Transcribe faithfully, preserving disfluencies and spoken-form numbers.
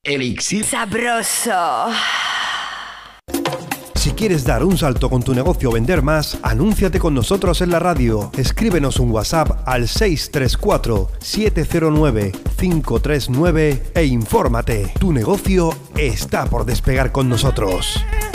Elixir sabroso. Si quieres dar un salto con tu negocio o vender más, anúnciate con nosotros en la radio. Escríbenos un WhatsApp al seis tres cuatro, siete cero nueve, cinco tres nueve e infórmate. Tu negocio está por despegar con nosotros.